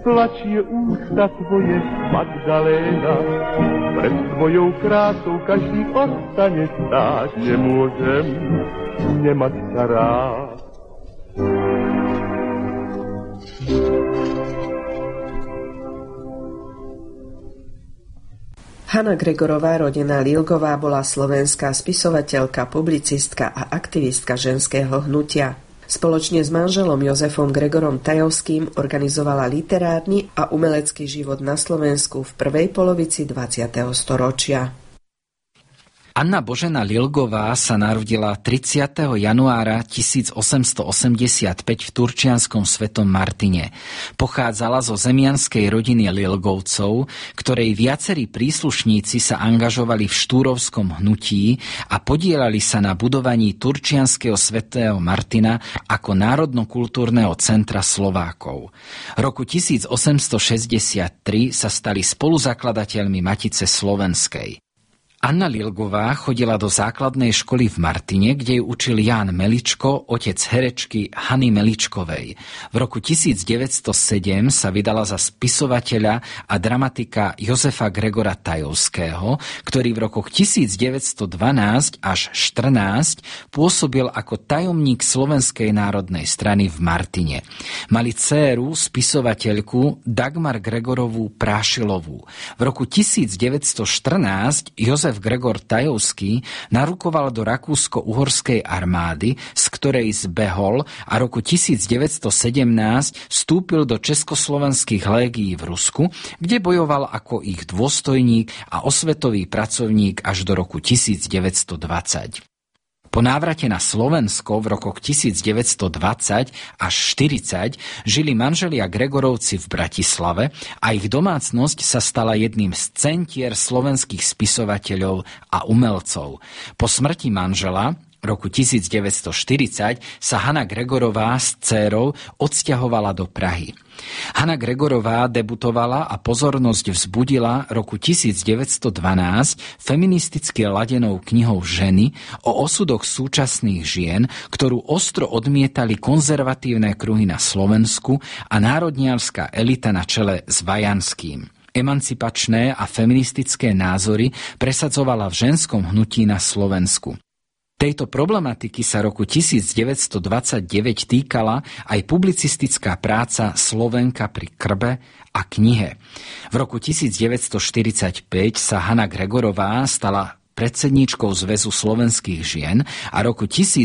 Plačie ústa tvoje, Magdaléna, pred tvojou krásou každý ostane stáť. Nemôžem nemať ťa rád. Hanna Gregorová, rodená Lilgová, bola slovenská spisovateľka, publicistka a aktivistka ženského hnutia. Spoločne s manželom Jozefom Gregorom Tajovským organizovala literárny a umelecký život na Slovensku v prvej polovici 20. storočia. Anna Božena Lilgová sa narodila 30. januára 1885 v turčianskom Svetom Martine. Pochádzala zo zemianskej rodiny Lilgovcov, ktorej viacerí príslušníci sa angažovali v štúrovskom hnutí a podieľali sa na budovaní turčianskeho Svätého Martina ako národno-kultúrneho centra Slovákov. Roku 1863 sa stali spoluzakladateľmi Matice slovenskej. Anna Lilgová chodila do základnej školy v Martine, kde ju učil Ján Meličko, otec herečky Hany Meličkovej. V roku 1907 sa vydala za spisovateľa a dramatika Jozefa Gregora Tajovského, ktorý v rokoch 1912 až 14 pôsobil ako tajomník Slovenskej národnej strany v Martine. Mali dcéru, spisovateľku Dagmar Gregorovú Prášilovú. V roku 1914 Jozef Gregor Tajovský narukoval do rakúsko-uhorskej armády, z ktorej zbehol a roku 1917 vstúpil do československých légií v Rusku, kde bojoval ako ich dôstojník a osvetový pracovník až do roku 1920. Po návrate na Slovensko v rokoch 1920 až 40 žili manželia Gregorovci v Bratislave a ich domácnosť sa stala jedným z centier slovenských spisovateľov a umelcov. Po smrti manžela roku 1940 sa Hanna Gregorová s dcérou odsťahovala do Prahy. Hanna Gregorová debutovala a pozornosť vzbudila roku 1912 feministicky ladenou knihou Ženy o osudoch súčasných žien, ktorú ostro odmietali konzervatívne kruhy na Slovensku a národniarská elita na čele s Vajanským. Emancipačné a feministické názory presadzovala v ženskom hnutí na Slovensku. Tejto problematiky sa roku 1929 týkala aj publicistická práca Slovenka pri krbe a knihe. V roku 1945 sa Hanna Gregorová stala predsedníčkou Zväzu slovenských žien a roku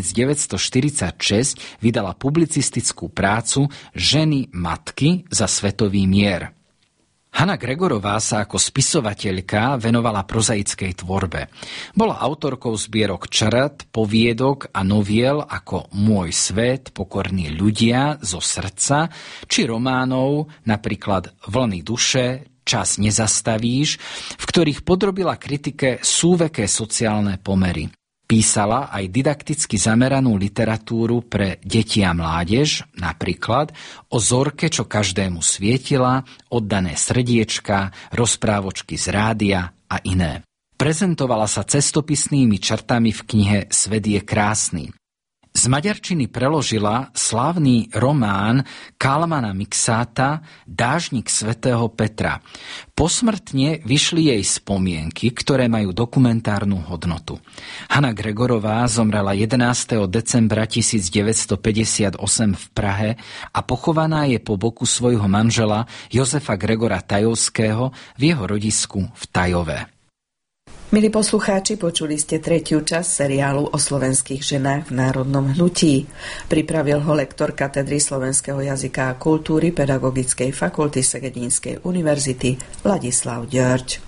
1946 vydala publicistickú prácu Ženy matky za svetový mier. Hanna Gregorová sa ako spisovateľka venovala prozaickej tvorbe. Bola autorkou zbierok črt, poviedok a noviel ako Môj svet, Pokorní ľudia, Zo srdca, či románov, napríklad Vlny duše, Čas nezastavíš, v ktorých podrobila kritike súveké sociálne pomery. Písala aj didakticky zameranú literatúru pre deti a mládež, napríklad o Zorke, čo každému svietila, Oddané srdiečka, Rozprávočky z rádia a iné. Prezentovala sa cestopisnými črtami v knihe Svet je krásny. Z maďarčiny preložila slávny román Kalmana Miksáta Dážnik svätého Petra. Posmrtne vyšli jej spomienky, ktoré majú dokumentárnu hodnotu. Hanna Gregorová zomrela 11. decembra 1958 v Prahe a pochovaná je po boku svojho manžela Jozefa Gregora Tajovského v jeho rodisku v Tajove. Milí poslucháči, počuli ste tretiu časť seriálu o slovenských ženách v národnom hnutí. Pripravil ho lektor katedry slovenského jazyka a kultúry Pedagogickej fakulty Segedínskej univerzity Ladislav Ďörč.